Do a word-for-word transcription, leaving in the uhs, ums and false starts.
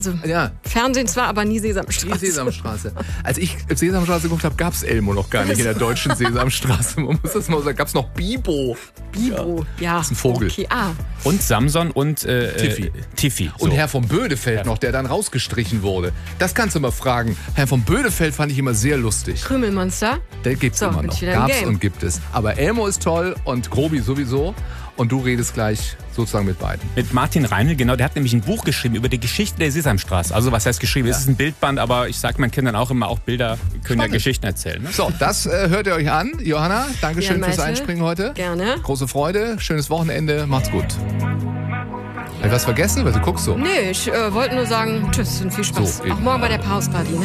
Also, Ja. Fernsehen zwar, aber nie Die Sesamstraße. Sesamstraße. Als ich Sesamstraße geguckt habe, gab es Elmo noch gar nicht in der deutschen Sesamstraße. Man muss das mal sagen. Gab es noch Bibo. Bibo, ja. Das ist ein Vogel. Okay, ah. Und Samson und äh, Tiffy. Äh, Tiffy. So. Und Herr von Bödefeld noch, der dann rausgestrichen wurde. Das kannst du mal fragen. Herr von Bödefeld fand ich immer sehr lustig. Krümelmonster. Der gibt's So, immer bin noch. ich wieder im Gab's Game. und gibt es. Aber Elmo ist toll und Grobi sowieso. Und du redest gleich sozusagen mit beiden. Mit Martin Reinl, genau, der hat nämlich ein Buch geschrieben über die Geschichte der Sesamstraße. Also was heißt geschrieben? Ja. Es ist ein Bildband, aber ich sage meinen Kindern auch immer, auch Bilder können ja Spannend. Geschichten erzählen. Ne? So, das äh, hört ihr euch an. Johanna, danke schön Jan fürs Meißel. Einspringen heute. Gerne. Große Freude, schönes Wochenende, macht's gut. Hab ich was vergessen? Weil du guckst so. Nee, ich äh, wollte nur sagen, tschüss und viel Spaß. So, Auch morgen bei der Pausparty. Ne?